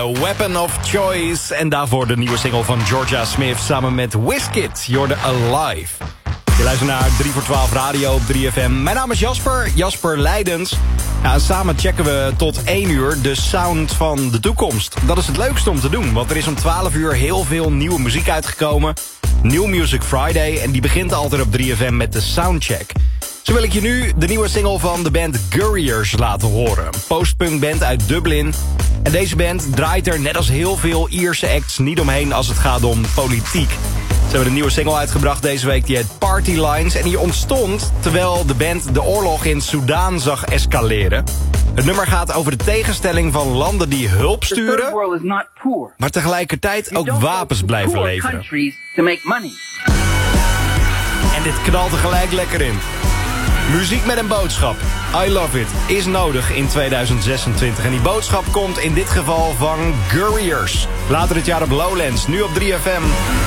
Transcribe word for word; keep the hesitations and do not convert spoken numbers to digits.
hoorde Weapon of Choice. En daarvoor de nieuwe single van Georgia Smith samen met Wizkid. Je hoorde Alive. Je luistert naar drie voor twaalf radio op drie F M. Mijn naam is Jasper, Jasper Leidens. Ja, samen checken we tot één uur de sound van de toekomst. Dat is het leukste om te doen, want er is om twaalf uur heel veel nieuwe muziek uitgekomen. New Music Friday en die begint altijd op drie F M met de Soundcheck. Zo wil ik je nu de nieuwe single van de band Gurriers laten horen. Een postpunk band uit Dublin. En deze band draait er net als heel veel Ierse acts niet omheen als het gaat om politiek. Ze hebben een nieuwe single uitgebracht deze week, die heet Party Lines. En die ontstond terwijl de band de oorlog in Soedan zag escaleren. Het nummer gaat over de tegenstelling van landen die hulp sturen, maar tegelijkertijd ook wapens blijven leveren. En dit knalt er gelijk lekker in. Muziek met een boodschap. I Love It is nodig in tweeduizend zesentwintig. En die boodschap komt in dit geval van Gurriers. Later dit jaar op Lowlands, nu op drie F M.